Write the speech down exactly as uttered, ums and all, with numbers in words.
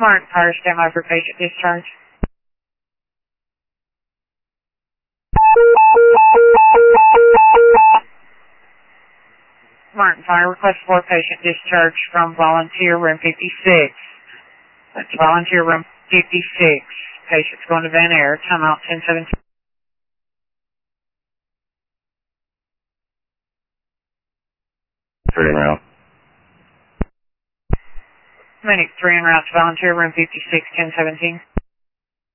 Martin Fire, stand by for patient discharge. Martin Fire, request for patient discharge from volunteer room fifty-six. That's volunteer room fifty-six. Patient's going to Van Air. Time out ten seventeen. Three en route. Medic three en route to volunteer room fifty-six, ten seventeen.